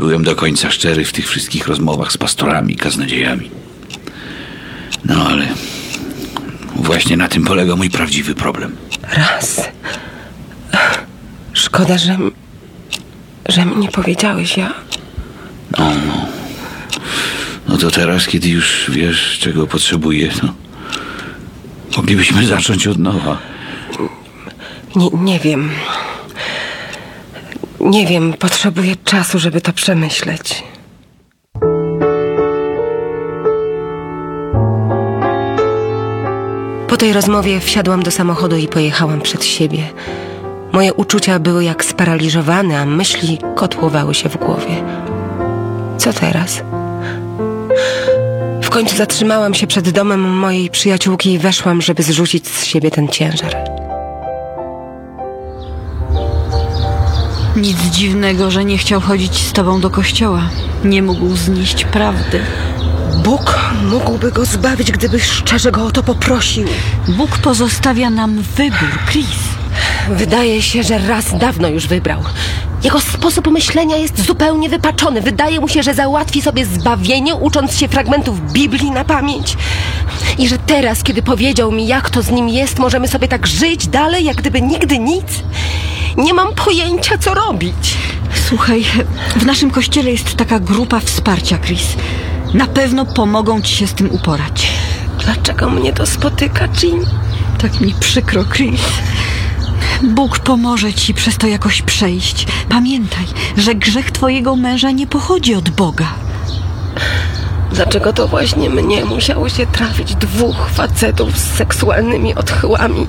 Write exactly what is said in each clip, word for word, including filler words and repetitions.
byłem do końca szczery w tych wszystkich rozmowach z pastorami, kaznodziejami. No ale właśnie na tym polega mój prawdziwy problem. Raz. Szkoda, że, że mi nie powiedziałeś, ja... No, no. No to teraz, kiedy już wiesz, czego potrzebuję, to moglibyśmy zacząć od nowa. Nie, nie wiem. Nie wiem, potrzebuję czasu, żeby to przemyśleć. Po tej rozmowie wsiadłam do samochodu i pojechałam przed siebie. Moje uczucia były jak sparaliżowane, a myśli kotłowały się w głowie. Co teraz? W końcu zatrzymałam się przed domem mojej przyjaciółki i weszłam, żeby zrzucić z siebie ten ciężar. Nic dziwnego, że nie chciał chodzić z tobą do kościoła. Nie mógł znieść prawdy. Bóg mógłby go zbawić, gdyby szczerze go o to poprosił. Bóg pozostawia nam wybór, Chris. Wydaje się, że raz dawno już wybrał. Jego sposób myślenia jest zupełnie wypaczony. Wydaje mu się, że załatwi sobie zbawienie, ucząc się fragmentów Biblii na pamięć. I że teraz, kiedy powiedział mi, jak to z nim jest, możemy sobie tak żyć dalej, jak gdyby nigdy nic. Nie mam pojęcia, co robić. Słuchaj, w naszym kościele jest taka grupa wsparcia, Chris. Na pewno pomogą ci się z tym uporać. Dlaczego mnie to spotyka, Jean? Tak mi przykro, Chris. Bóg pomoże ci przez to jakoś przejść. Pamiętaj, że grzech twojego męża nie pochodzi od Boga. Dlaczego to właśnie mnie musiało się trafić dwóch facetów z seksualnymi odchyłami?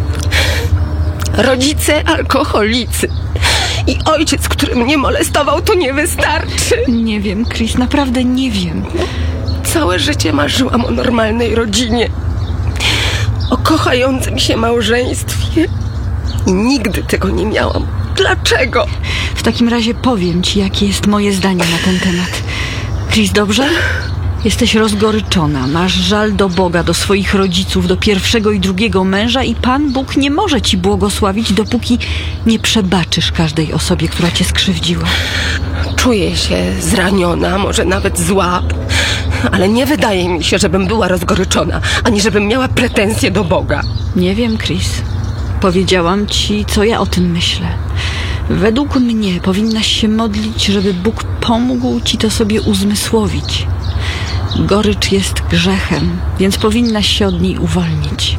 Rodzice alkoholicy. I ojciec, który mnie molestował, to nie wystarczy. Nie wiem, Chris, naprawdę nie wiem. Całe życie marzyłam o normalnej rodzinie. O kochającym się małżeństwie. I nigdy tego nie miałam. Dlaczego? W takim razie powiem ci, jakie jest moje zdanie na ten temat. Chris, dobrze? Jesteś rozgoryczona, masz żal do Boga, do swoich rodziców, do pierwszego i drugiego męża i Pan Bóg nie może ci błogosławić, dopóki nie przebaczysz każdej osobie, która cię skrzywdziła. Czuję się zraniona, może nawet zła, ale nie wydaje mi się, żebym była rozgoryczona, ani żebym miała pretensje do Boga. Nie wiem, Chris. Powiedziałam ci, co ja o tym myślę. Według mnie powinnaś się modlić, żeby Bóg pomógł ci to sobie uzmysłowić. Gorycz jest grzechem, więc powinnaś się od niej uwolnić.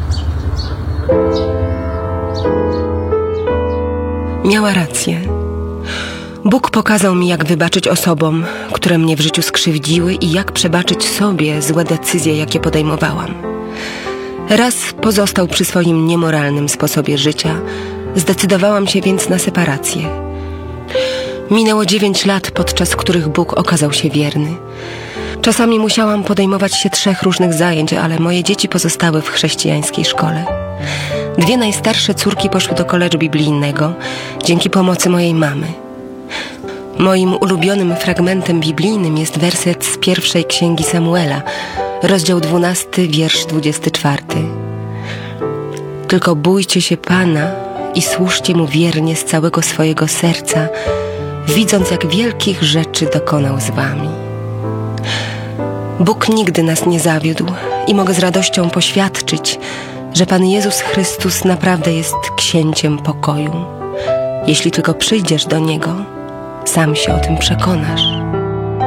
Miała rację. Bóg pokazał mi, jak wybaczyć osobom, które mnie w życiu skrzywdziły i jak przebaczyć sobie złe decyzje, jakie podejmowałam. Raz pozostał przy swoim niemoralnym sposobie życia, zdecydowałam się więc na separację. Minęło dziewięć lat, podczas których Bóg okazał się wierny. Czasami musiałam podejmować się trzech różnych zajęć, ale moje dzieci pozostały w chrześcijańskiej szkole. Dwie najstarsze córki poszły do koledżu biblijnego dzięki pomocy mojej mamy. Moim ulubionym fragmentem biblijnym jest werset z pierwszej księgi Samuela, rozdział dwunasty, wiersz dwudziesty czwarty. Tylko bójcie się Pana i służcie Mu wiernie z całego swojego serca, widząc, jak wielkich rzeczy dokonał z wami. Bóg nigdy nas nie zawiódł i mogę z radością poświadczyć, że Pan Jezus Chrystus naprawdę jest księciem pokoju. Jeśli tylko przyjdziesz do Niego, sam się o tym przekonasz.